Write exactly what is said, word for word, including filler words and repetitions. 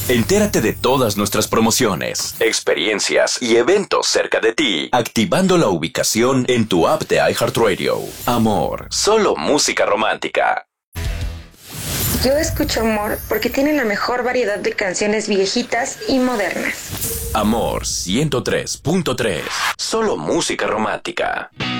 Entérate de todas nuestras promociones, experiencias y eventos cerca de ti, activando la ubicación en tu app de iHeartRadio. Amor, solo música romántica. Yo escucho Amor porque tiene la mejor variedad de canciones viejitas y modernas. Amor ciento tres punto tres, solo música romántica.